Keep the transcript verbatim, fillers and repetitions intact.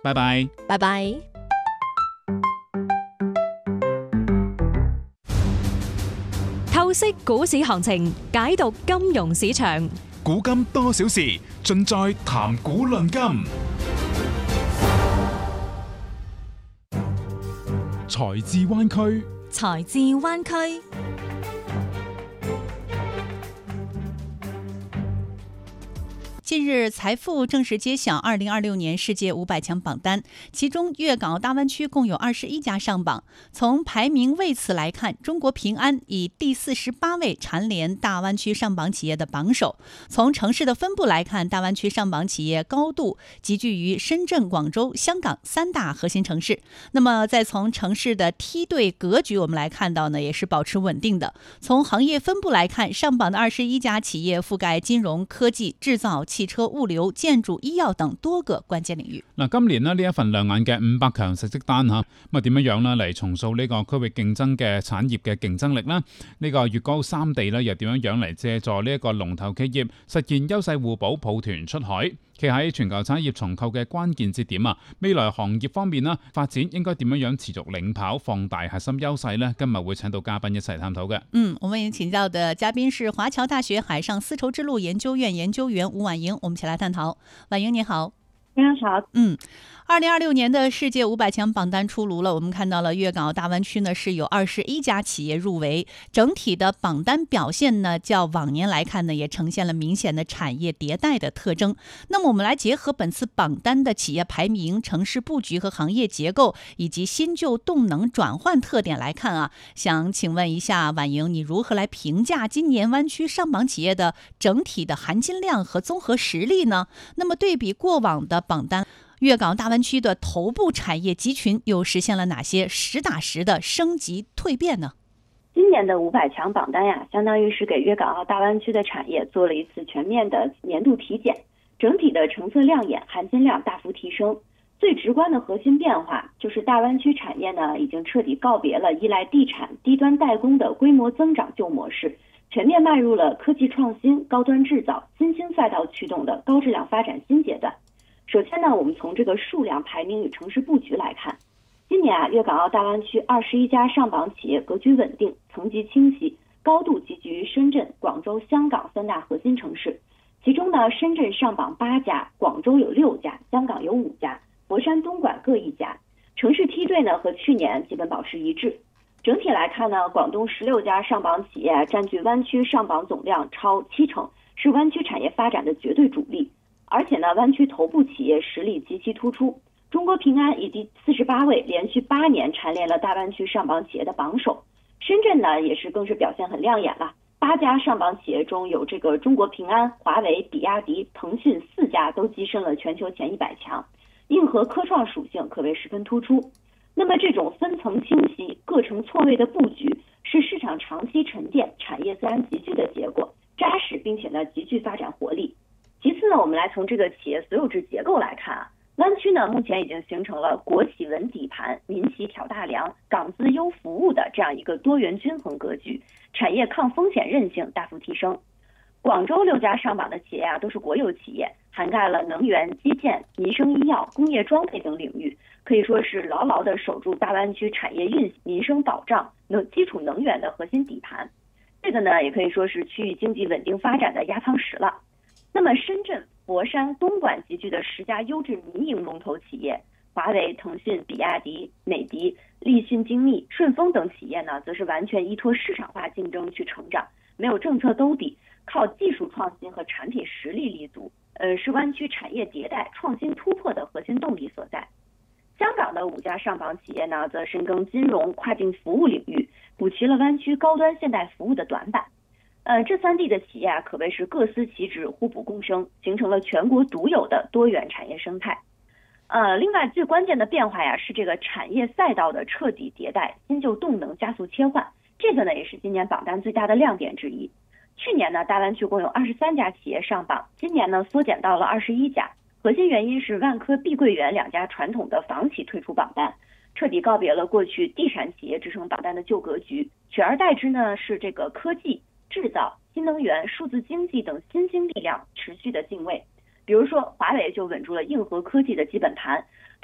拜拜。 拜拜。透析股市行情，解讀金融市場， 古今多少事，盡在談股論金。財智灣區， 財智灣區。 近日，財富正式揭曉二零二六年世界五百強榜單，其中粵港澳大灣區共有二十一家上榜。從排名位次來看，中國平安以第四十八位蟬聯大灣區上榜企業的榜首。從城市的分布來看，大灣區上榜企業高度集聚於深圳、廣州、香港三大核心城市。那麼，再從城市的梯隊格局，我們來看到呢，也是保持穩定的。從行業分布來看，上榜的二十一家企業覆蓋金融、科技、製造、汽車、物流、建築、醫藥等多個關鍵領域。 嗱，今年呢呢一份亮眼嘅五百強成績單吓，咁啊點樣樣呢嚟重塑呢個區域競爭嘅產業嘅競爭力呢？呢個粵港澳三地呢又點樣樣嚟借助呢一個龍頭企業實現優勢互補，抱團出海？企喺全球產業重構嘅關鍵節點啊，未來行業方面呢發展應該點樣樣持續領跑，放大核心優勢呢？今日會請到嘉賓一齊探討嘅。 嗯，我們已經請到的嘉賓是華僑大學海上絲綢之路研究院研究員吳婉瑩，我們一起來探討。婉瑩你好。 非常好。 嗯，二零二六年的世界五百強榜單出爐了，我們看到了粵港澳大灣區呢是有二十一家企業入圍，整體的榜單表現呢，較往年來看呢，也呈現了明顯的產業迭代的特徵。那麼我們來結合本次榜單的企業排名、城市布局和行業結構，以及新舊動能轉換特點來看啊，想請問一下婉瑩，你如何來評價今年灣區上榜企業的整體的含金量和綜合實力呢？那麼對比過往的榜單，粵港澳大灣區的頭部產業集群又實現了哪些實打實的升級蛻變呢？ 今年的五百強榜單呀，相當於是給粵港澳大灣區的產業做了一次全面的年度體檢，整體的成色亮眼，含金量大幅提升。最直觀的核心變化就是大灣區產業呢，已經徹底告別了依賴地產、低端代工的規模增長舊模式，全面邁入了科技創新、高端製造、新興賽道驅動的高質量發展新階段。首先呢，我們從這個數量排名與城市布局來看，今年啊，粵港澳大灣區二十一家上榜企業格局穩定，層級清晰，高度集聚於深圳、廣州、香港三大核心城市。其中呢，深圳上榜八家，廣州有六家，香港有五家，佛山、東莞各一家。城市梯隊呢和去年基本保持一致。整體來看呢，廣東十六家上榜企業佔據灣區上榜總量超七成，是灣區產業發展的絕對主力。而且呢，灣區頭部企業實力極其突出，中國平安以第四十八位連續八年蟬聯了大灣區上榜企業的榜首。深圳呢也是更是表現很亮眼了，八家上榜企業中有這個中國平安、華為、比亞迪、騰訊四家都躋身了全球前一百強，硬核科創屬性可謂十分突出。那麼這種分層清晰、各成錯位的布局，是市場長期沉澱、產業自然集聚的結果，扎實並且呢極具發展活力。其次呢，我們來從這個企業所有制結構來看啊，灣區呢目前已經形成了國企穩底盤、民企挑大梁、港資優服務的這樣一個多元均衡格局，產業抗風險韌性大幅提升。廣州六家上榜的企業啊，都是國有企業，涵蓋了能源、基建、民生醫藥、工業裝備等領域，可以說是牢牢地守住大灣區產業運行、民生保障、能基礎能源的核心底盤。這個呢，也可以說是區域經濟穩定發展的壓艙石了。那麼深圳、佛山、東莞集聚的十家優質民營龍頭企業，華為、騰訊、比亞迪、美的、立訊精密、順豐等企業呢，則是完全依托市場化競爭去成長，沒有政策兜底，靠技術創新和產品實力立足，呃，是灣區產業迭代、創新突破的核心動力所在。香港的五家上榜企業呢，則深耕金融、跨境服務領域，補齊了灣區高端現代服務的短板。呃，這三地的企業啊，可謂是各司其職，互補共生，形成了全國獨有的多元產業生態。呃，另外最關鍵的變化呀，是這個產業賽道的徹底迭代，新舊動能加速切換。這個呢，也是今年榜單最大的亮點之一。去年呢，大灣區共有二十三家企業上榜，今年呢，縮減到了二十一家。核心原因是萬科、碧桂園兩家傳統的房企退出榜單，徹底告別了過去地產企業支撐榜單的舊格局，取而代之呢，是這個科技、製造、新能源、數字經濟等新興力量持續的進位。比如說，華為就穩住了硬核科技的基本盤，